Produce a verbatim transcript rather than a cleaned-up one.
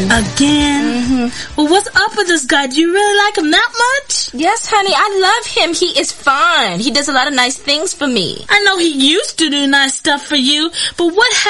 Again? Mm-hmm. Well, what's up with this guy? Do you really like him that much? Yes, honey, I love him. He is fine. He does a lot of nice things for me. I know he used to do nice stuff for you, but what happened?